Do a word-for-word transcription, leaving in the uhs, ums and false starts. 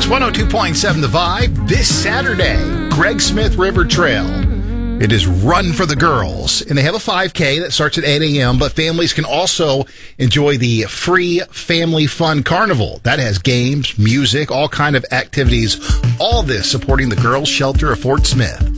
It's one oh two point seven The Vibe. This Saturday, Greg Smith River Trail. It is Run for the Girls. And they have a five K that starts at eight a.m., but families can also enjoy the free Family Fun Carnival. That has games, music, all kind of activities. All this supporting the Girls Shelter of Fort Smith.